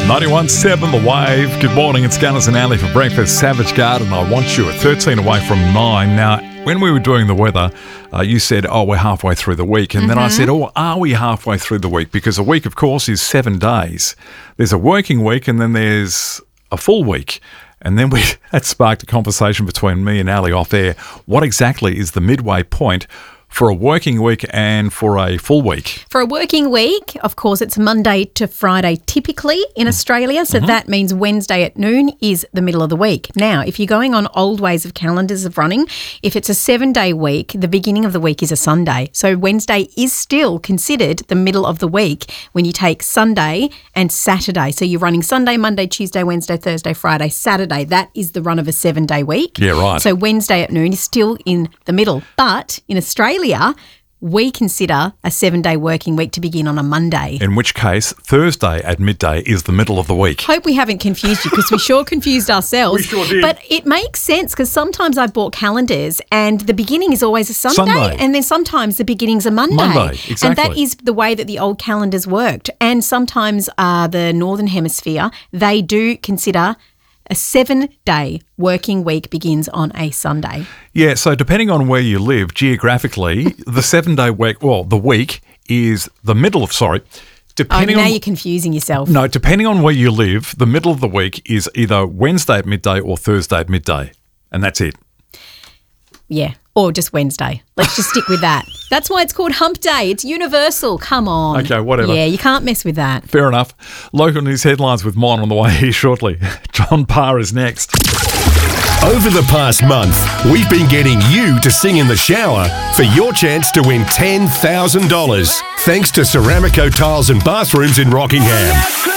91.7 The Wave. Good morning, it's Gunners and Ali for breakfast. Savage Garden, I Want You at 13 away from 9. Now, when we were doing the weather, you said, we're halfway through the week. And then I said, are we halfway through the week? Because a week, of course, is 7 days. There's a working week and then there's a full week. And then that sparked a conversation between me and Ali off air. What exactly is the midway point for a working week and for a full week? For a working week, of course, it's Monday to Friday typically in Australia. So that means Wednesday at noon is the middle of the week. Now, if you're going on old ways of calendars of running, if it's a 7-day week, the beginning of the week is a Sunday. So Wednesday is still considered the middle of the week when you take Sunday and Saturday. So you're running Sunday, Monday, Tuesday, Wednesday, Thursday, Friday, Saturday. That is the run of a 7-day week. Yeah, right. So Wednesday at noon is still in the middle. But in Australia, we consider a 7-day working week to begin on a Monday. In which case, Thursday at midday is the middle of the week. Hope we haven't confused you because we sure confused ourselves. We sure did. But it makes sense because sometimes I've bought calendars and the beginning is always a Sunday. And then sometimes the beginning's a Monday. Exactly. And that is the way that the old calendars worked. And sometimes the Northern Hemisphere, they do consider a 7-day working week begins on a Sunday. Yeah, so depending on where you live geographically, the 7-day week, the week is the middle of, now you're confusing yourself. No, depending on where you live, the middle of the week is either Wednesday at midday or Thursday at midday. And that's it. Yeah, or just Wednesday. Let's just stick with that. That's why it's called Hump Day. It's universal. Come on. Okay, whatever. Yeah, you can't mess with that. Fair enough. Local news headlines with Mon on the way here shortly. John Parr is next. Over the past month, we've been getting you to sing in the shower for your chance to win $10,000. Thanks to Ceramico Tiles and Bathrooms in Rockingham.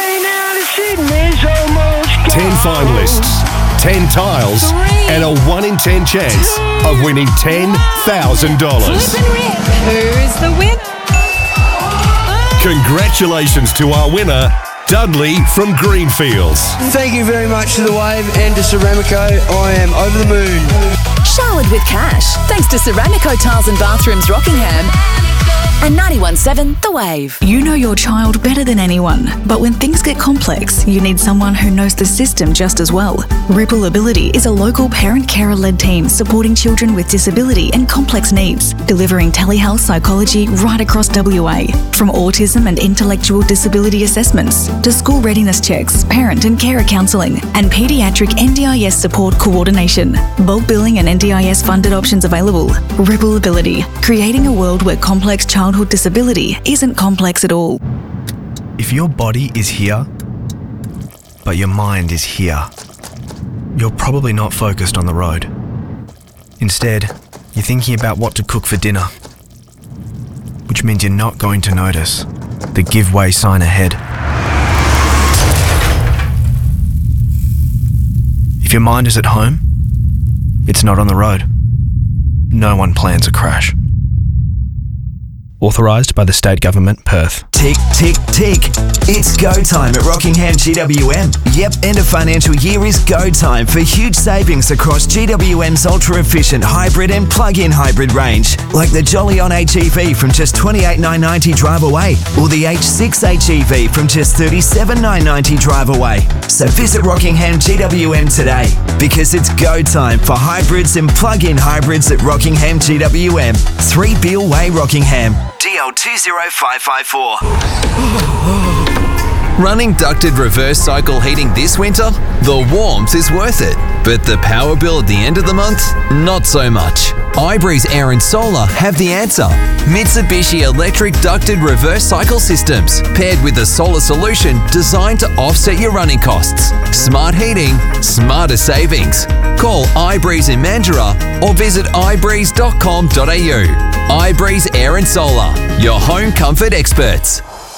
10 finalists, 10 tiles, and a 1 in 10 chance of winning $10,000. Who's the winner? Congratulations to our winner, Dudley from Greenfields. Thank you very much to The Wave and to Ceramico. I am over the moon. Showered with cash, thanks to Ceramico Tiles and Bathrooms Rockingham and 91.7 The Wave. You know your child better than anyone, but when things get complex, you need someone who knows the system just as well. Ripple Ability is a local parent-carer-led team supporting children with disability and complex needs, delivering telehealth psychology right across WA. From autism and intellectual disability assessments to school readiness checks, parent and carer counselling, and paediatric NDIS support coordination. Bulk billing and NDIS funded options available. Ripple Ability, creating a world where complex childhood disability isn't complex at all. If your body is here, but your mind is here, you're probably not focused on the road. Instead, you're thinking about what to cook for dinner, which means you're not going to notice the give way sign ahead. If your mind is at home, it's not on the road. No one plans a crash. Authorised by the State Government, Perth. Tick, tick, tick. It's go time at Rockingham GWM. Yep, end of financial year is go time for huge savings across GWM's ultra-efficient hybrid and plug-in hybrid range. Like the Jolly On HEV from just $28,990 drive away, or the H6 HEV from just $37,990 drive away. So visit Rockingham GWM today, because it's go time for hybrids and plug-in hybrids at Rockingham GWM. 3 Beale Way, Rockingham. DL20554. Running ducted reverse cycle heating this winter? The warmth is worth it. But the power bill at the end of the month? Not so much. iBreeze Air and Solar have the answer. Mitsubishi electric ducted reverse cycle systems, paired with a solar solution designed to offset your running costs. Smart heating, smarter savings. Call iBreeze in Mandurah or visit ibreeze.com.au. iBreeze Air and Solar, your home comfort experts.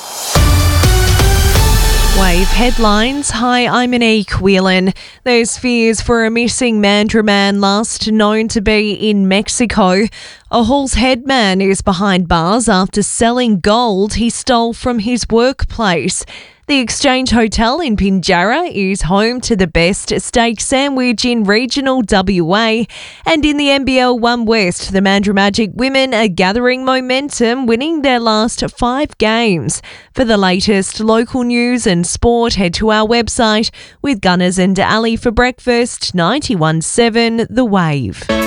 Wave headlines. Hi, I'm Monique Whelan. There's fears for a missing Mandurah man last known to be in Mexico. A Halls Head man is behind bars after selling gold he stole from his workplace. The Exchange Hotel in Pinjarra is home to the best steak sandwich in regional WA. And in the NBL 1 West, the Mandurah Magic women are gathering momentum, winning their last 5 games. For the latest local news and sport, head to our website with Gunners and Ali for breakfast, 91.7 The Wave.